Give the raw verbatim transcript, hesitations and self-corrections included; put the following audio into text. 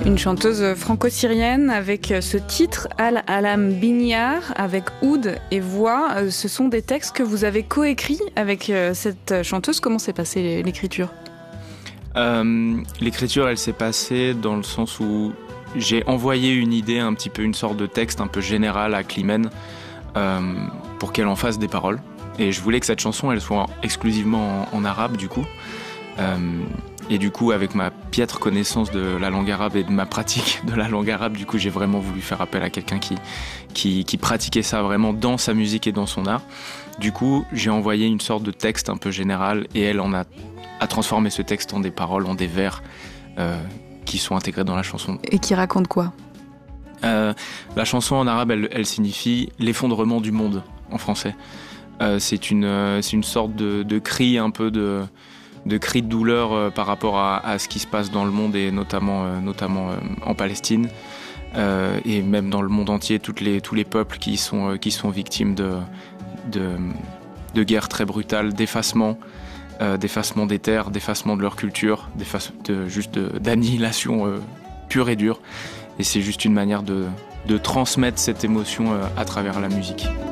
Une chanteuse franco-syrienne avec ce titre, Al Alam Binyar, avec oud et voix. Ce sont des textes que vous avez coécrits avec cette chanteuse. Comment s'est passée l'écriture ? euh, L'écriture, elle s'est passée dans le sens où j'ai envoyé une idée, un petit peu une sorte de texte un peu général à Climène euh, pour qu'elle en fasse des paroles. Et je voulais que cette chanson, elle soit exclusivement en, en arabe, du coup. Euh, et du coup, avec ma piètre connaissance de la langue arabe et de ma pratique de la langue arabe, du coup, j'ai vraiment voulu faire appel à quelqu'un qui, qui, qui pratiquait ça vraiment dans sa musique et dans son art. Du coup, j'ai envoyé une sorte de texte un peu général et elle en a, a transformé ce texte en des paroles, en des vers euh, qui sont intégrés dans la chanson. Et qui raconte quoi ? euh, La chanson en arabe, elle, elle signifie l'effondrement du monde en français. Euh, c'est, une, euh, c'est une sorte de, de cri, un peu de, de cri de douleur euh, par rapport à, à ce qui se passe dans le monde et notamment, euh, notamment euh, en Palestine euh, et même dans le monde entier, toutes les, tous les peuples qui sont, euh, qui sont victimes de, de, de guerres très brutales, d'effacement, euh, d'effacement des terres, d'effacement de leur culture, de, juste de, d'annihilation euh, pure et dure. Et c'est juste une manière de, de transmettre cette émotion euh, à travers la musique.